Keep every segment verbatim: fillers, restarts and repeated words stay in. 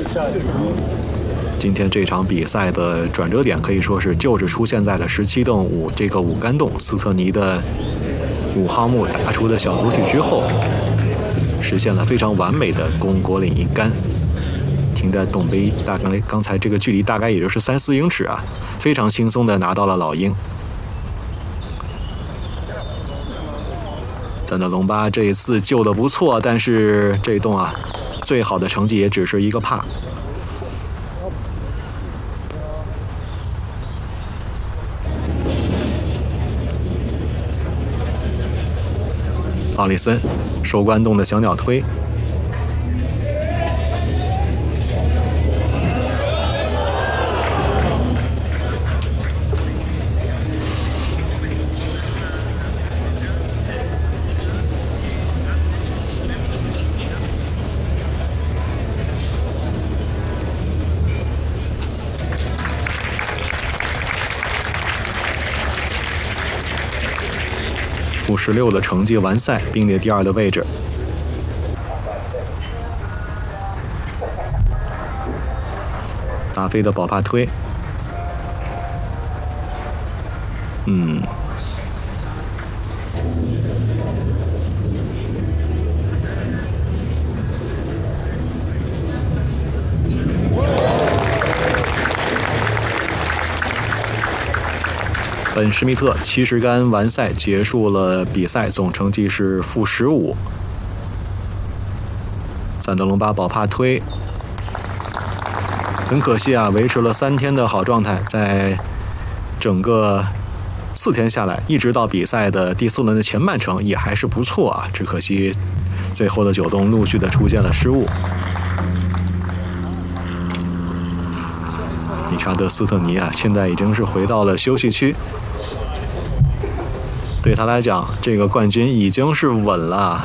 今天这场比赛的转折点可以说是就是出现在了十七洞五这个五杆洞斯特尼的五号木打出的小足体之后，实现了非常完美的攻果岭一杆，停在洞碑大概刚才这个距离大概也就是三四英尺啊，非常轻松的拿到了老鹰。赞德隆巴这一次救的不错，但是这一洞啊，最好的成绩也只是一个帕。奥利森收官洞的小鸟推，负十六的成绩完赛，并列第二的位置。大飞的保帕推，嗯，本施密特七十杆完赛，结束了比赛，总成绩是负十五。赞德隆巴保帕推，很可惜啊，维持了三天的好状态，在整个四天下来，一直到比赛的第四轮的前半程也还是不错啊，只可惜最后的九洞陆续的出现了失误。理查德斯特尼啊，现在已经是回到了休息区。对他来讲，这个冠军已经是稳了。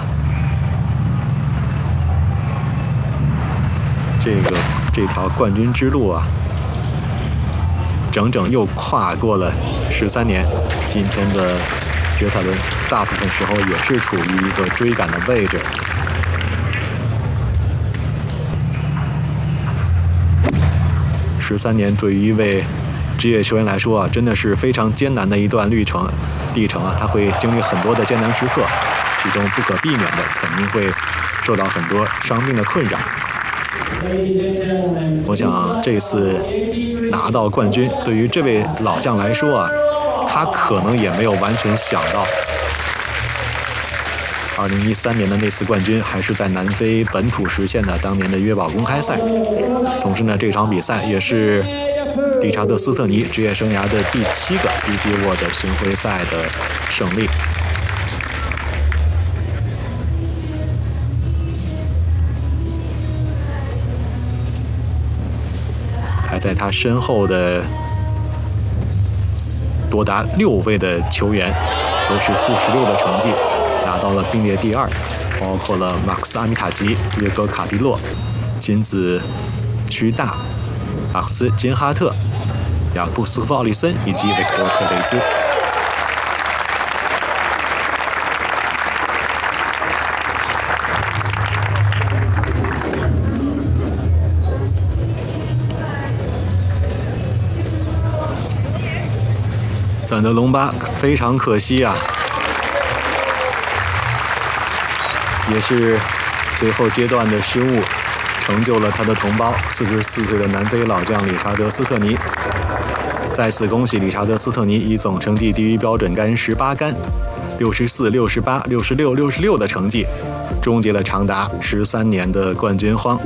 这个这条冠军之路啊，整整又跨过了十三年。今天的决赛轮大部分时候也是处于一个追赶的位置。十三年对于一位职业球员来说啊，真的是非常艰难的一段历程。历程啊，他会经历很多的艰难时刻，其中不可避免的肯定会受到很多伤病的困扰。我想这次拿到冠军，对于这位老将来说啊，他可能也没有完全想到，二零一三年的那次冠军还是在南非本土实现的当年的约堡公开赛。同时呢，这场比赛也是理查德斯特尼职业生涯的第七个 B B World 巡回赛的胜利。排在他身后的多达六位的球员都是负十六的成绩，拿到了并列第二，包括了马克斯阿米塔吉、约格卡迪洛、金子徐大、马克斯金哈特、雅布斯科夫奥利森以及维克多佩雷兹。赞德隆巴非常可惜啊，也是最后阶段的失误，成就了他的同胞四十四岁的南非老将理查德斯特尼。再次恭喜理查德斯特尼以总成绩低于标准杆十八杆，六十四、六十八、六十六、六十六的成绩，终结了长达十三年的冠军荒。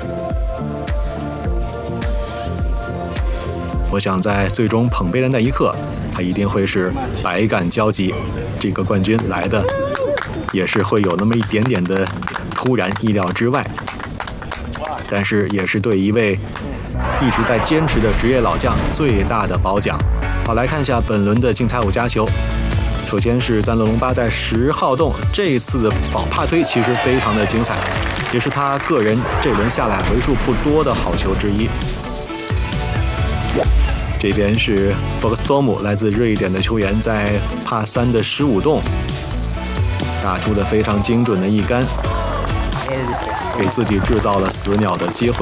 我想在最终捧杯的那一刻，他一定会是百感交集。这个冠军来的也是会有那么一点点的突然，意料之外，但是也是对一位一直在坚持的职业老将最大的褒奖。好，来看一下本轮的竞猜五加球。首先是赞德隆巴在十号洞，这一次的保帕推其实非常的精彩，也是他个人这轮下来为数不多的好球之一。这边是 Foxstorm 来自瑞典的球员，在帕三的十五洞打出了非常精准的一杆，给自己制造了死鸟的机会。